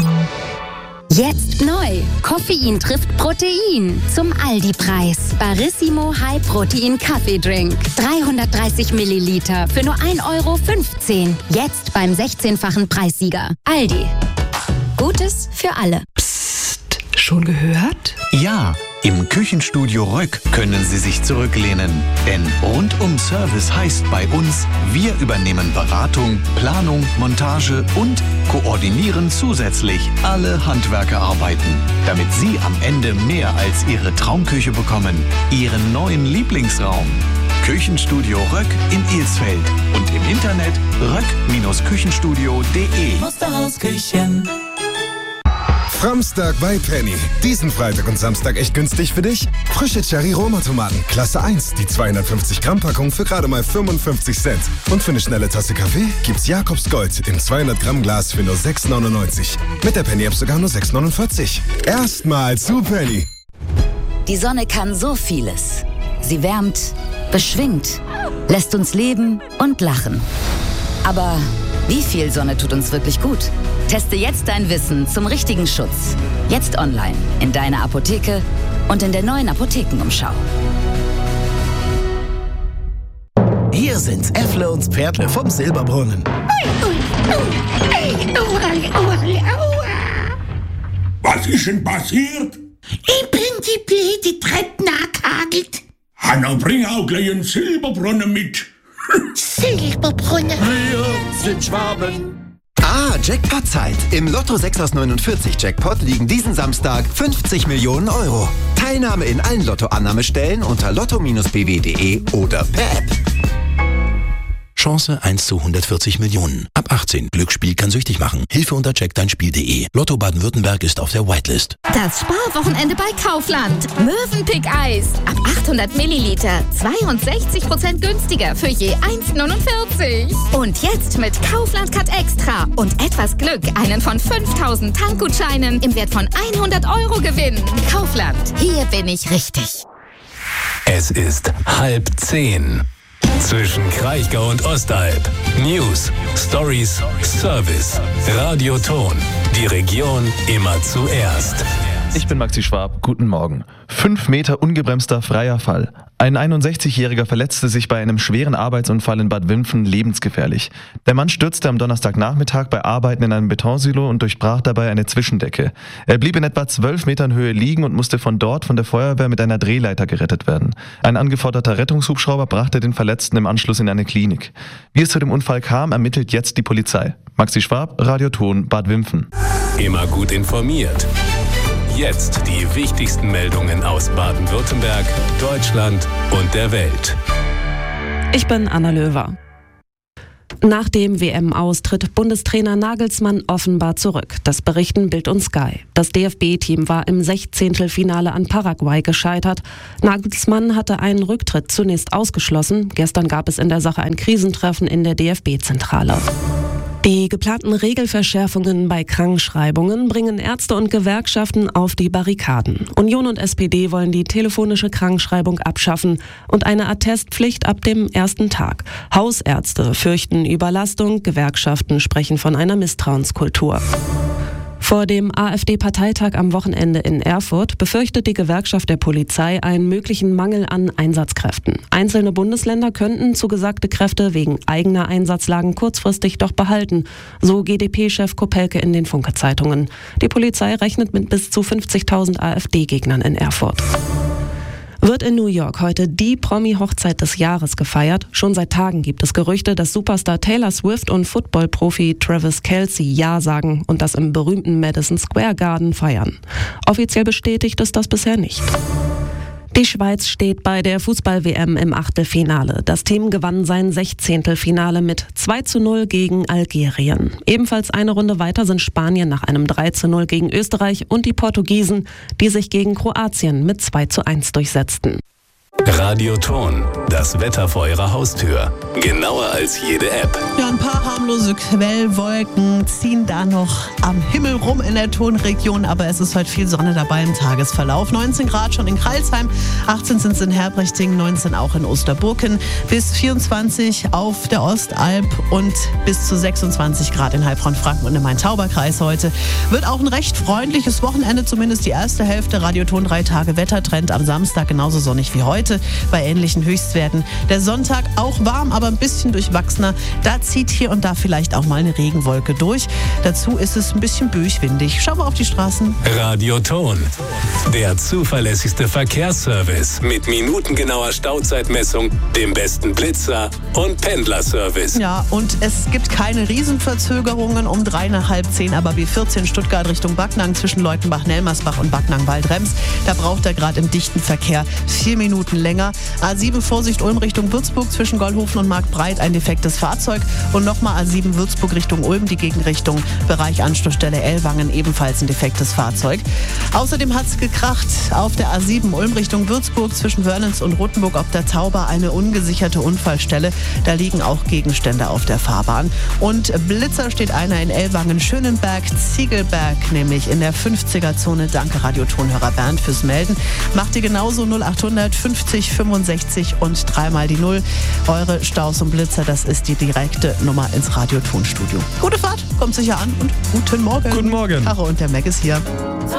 Jetzt neu. Koffein trifft Protein. Zum Aldi-Preis. Barissimo High Protein Kaffeedrink. 330 Milliliter für nur 1,15 €. Jetzt beim 16-fachen Preissieger. Aldi. Gutes für alle. Psst. Schon gehört? Ja. Im Küchenstudio Röck können Sie sich zurücklehnen. Denn rundum Service heißt bei uns, wir übernehmen Beratung, Planung, Montage und koordinieren zusätzlich alle Handwerkerarbeiten, damit Sie am Ende mehr als Ihre Traumküche bekommen. Ihren neuen Lieblingsraum. Küchenstudio Röck in Ilsfeld und im Internet röck-küchenstudio.de. Musterhausküchen. Framstag bei Penny. Diesen Freitag und Samstag echt günstig für dich? Frische Cherry-Roma-Tomaten, Klasse 1, die 250-Gramm-Packung für gerade mal 55 Cent. Und für eine schnelle Tasse Kaffee gibt's Jakobs Gold im 200-Gramm-Glas für nur 6,99. Mit der Penny-App sogar nur 6,49. Erstmal zu Penny. Die Sonne kann so vieles. Sie wärmt, beschwingt, lässt uns leben und lachen. Aber wie viel Sonne tut uns wirklich gut? Teste jetzt dein Wissen zum richtigen Schutz. Jetzt online, in deiner Apotheke und in der neuen Apothekenumschau. Hier sind's Äffle und Pferdle vom Silberbrunnen. Was ist denn passiert? Ich bin die blöde Treppe nachgehagelt. Hanna, bring auch gleich einen Silberbrunnen mit. Silberbrunnen. Wir sind Schwaben. Jackpot-Zeit. Im Lotto 6 aus 49 Jackpot liegen diesen Samstag 50 Millionen €. Teilnahme in allen Lottoannahmestellen unter lotto-bw.de oder per App. Chance 1 zu 140 Millionen. Ab 18. Glücksspiel kann süchtig machen. Hilfe unter checkdeinspiel.de. Lotto Baden-Württemberg ist auf der Whitelist. Das Sparwochenende bei Kaufland. Mövenpick-Eis. Ab 800 Milliliter. 62% günstiger für je 1,49. Und jetzt mit Kaufland Cut Extra und etwas Glück einen von 5000 Tankgutscheinen im Wert von 100 € gewinnen. Kaufland. Hier bin ich richtig. Es ist 9:30. Zwischen Kraichgau und Ostalb. News, Stories, Service. Radio Ton. Die Region immer zuerst. Ich bin Maxi Schwab. Guten Morgen. 5 Meter ungebremster freier Fall. Ein 61-Jähriger verletzte sich bei einem schweren Arbeitsunfall in Bad Wimpfen lebensgefährlich. Der Mann stürzte am Donnerstagnachmittag bei Arbeiten in einem Betonsilo und durchbrach dabei eine Zwischendecke. Er blieb in etwa 12 Metern Höhe liegen und musste von dort von der Feuerwehr mit einer Drehleiter gerettet werden. Ein angeforderter Rettungshubschrauber brachte den Verletzten im Anschluss in eine Klinik. Wie es zu dem Unfall kam, ermittelt jetzt die Polizei. Maxi Schwab, Radio Ton, Bad Wimpfen. Immer gut informiert. Jetzt die wichtigsten Meldungen aus Baden-Württemberg, Deutschland und der Welt. Ich bin Anna Löwer. Nach dem WM-Aus tritt Bundestrainer Nagelsmann offenbar zurück. Das berichten Bild und Sky. Das DFB-Team war im 16. Finale an Paraguay gescheitert. Nagelsmann hatte einen Rücktritt zunächst ausgeschlossen. Gestern gab es in der Sache ein Krisentreffen in der DFB-Zentrale. Die geplanten Regelverschärfungen bei Krankschreibungen bringen Ärzte und Gewerkschaften auf die Barrikaden. Union und SPD wollen die telefonische Krankschreibung abschaffen und eine Attestpflicht ab dem ersten Tag. Hausärzte fürchten Überlastung, Gewerkschaften sprechen von einer Misstrauenskultur. Vor dem AfD-Parteitag am Wochenende in Erfurt befürchtet die Gewerkschaft der Polizei einen möglichen Mangel an Einsatzkräften. Einzelne Bundesländer könnten zugesagte Kräfte wegen eigener Einsatzlagen kurzfristig doch behalten, so GdP-Chef Kopelke in den Funke-Zeitungen. Die Polizei rechnet mit bis zu 50.000 AfD-Gegnern in Erfurt. Wird in New York heute die Promi-Hochzeit des Jahres gefeiert? Schon seit Tagen gibt es Gerüchte, dass Superstar Taylor Swift und Football-Profi Travis Kelce Ja sagen und das im berühmten Madison Square Garden feiern. Offiziell bestätigt ist das bisher nicht. Die Schweiz steht bei der Fußball-WM im Achtelfinale. Das Team gewann sein 16. Finale mit 2:0 gegen Algerien. Ebenfalls eine Runde weiter sind Spanien nach einem 3:0 gegen Österreich und die Portugiesen, die sich gegen Kroatien mit 2:1 durchsetzten. Radioton, das Wetter vor Ihrer Haustür. Genauer als jede App. Ja, ein paar harmlose Quellwolken ziehen da noch am Himmel rum in der Tonregion, aber es ist heute viel Sonne dabei im Tagesverlauf. 19 Grad schon in Kreilsheim, 18 sind es in Herbrichting, 19 auch in Osterburken, bis 24 auf der Ostalb und bis zu 26 Grad in Heilbronn-Franken und im Main-Tauber-Kreis heute. Wird auch ein recht freundliches Wochenende, zumindest die erste Hälfte. Radioton 3 Tage Wettertrend am Samstag genauso sonnig wie heute bei ähnlichen Höchstwerten. Der Sonntag auch warm, aber ein bisschen durchwachsener. Da zieht hier und da vielleicht auch mal eine Regenwolke durch. Dazu ist es ein bisschen böig-windig. Schauen wir auf die Straßen. Radioton, der zuverlässigste Verkehrsservice mit minutengenauer Stauzeitmessung, dem besten Blitzer und Pendlerservice. Ja, und es gibt keine Riesenverzögerungen um 3 nach halb 10, aber B14 Stuttgart Richtung Backnang zwischen Leutenbach-Nelmersbach und Backnang-Waldrems. Da braucht er gerade im dichten Verkehr 4 Minuten länger. A7 Vorsicht Ulm Richtung Würzburg zwischen Gollhofen und Marktbreit ein defektes Fahrzeug. Und nochmal A7 Würzburg Richtung Ulm, die Gegenrichtung Bereich Anschlussstelle Ellwangen, ebenfalls ein defektes Fahrzeug. Außerdem hat es gekracht auf der A7 Ulm Richtung Würzburg zwischen Wörnitz und Rothenburg ob der Tauber, eine ungesicherte Unfallstelle. Da liegen auch Gegenstände auf der Fahrbahn. Und Blitzer steht einer in Ellwangen-Schönenberg, Ziegelberg, nämlich in der 50er-Zone. Danke Radiotonhörer Bernd fürs Melden. Macht ihr genauso 0800 50 65 und 3 mal die 0. Eure Staus und Blitzer, das ist die direkte Nummer ins Radiotonstudio. Gute Fahrt, kommt sicher an und guten Morgen. Guten Morgen. Caro und der Mac ist hier.